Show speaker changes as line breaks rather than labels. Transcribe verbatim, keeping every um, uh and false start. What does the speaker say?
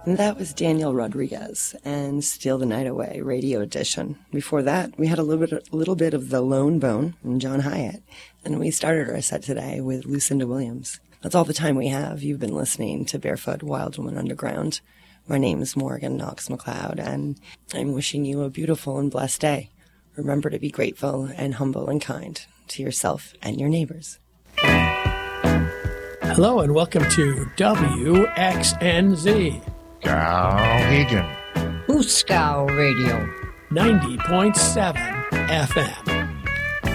And that was Daniel Rodriguez and Steal the Night Away, Radio Edition. Before that, we had a little bit, a little bit of The Lone Bone and John Hyatt. And we started our set today with Lucinda Williams. That's all the time we have. You've been listening to Barefoot Wild Woman Underground. My name is Morgan Knox McLeod, and I'm wishing you a beautiful and blessed day. Remember to be grateful and humble and kind to yourself and your neighbors.
Hello and welcome to W X N Z.
Skowhegan.
Ooskow Radio.
ninety point seven F M.